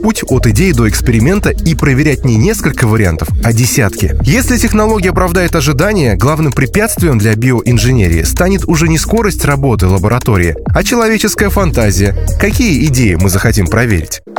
путь от идеи до эксперимента и проверять не несколько вариантов, а десятки. Если технология оправдает ожидания, главным препятствием для биоинженерии станет уже не скорость работы лаборатории, а человеческая фантазия. Какие идеи мы захотим проверить?